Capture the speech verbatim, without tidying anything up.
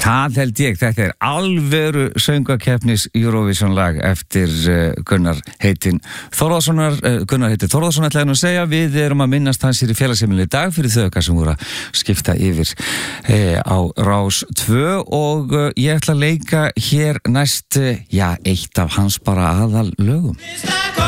Það held ég, þetta er alvöru söngvakeppnis Eurovision lag eftir uh, Gunnar Heitin Þórðarssonar, uh, Gunnar Heitin Þórðarsson ætlaði nú að segja, við erum að minnast hans hér í félagsheimili í dag fyrir þau okkar sem voru að skipta yfir uh, á Rás tvö og uh, ég ætla að leika hér næst, uh, já, eitt af hans bara aðal lögum.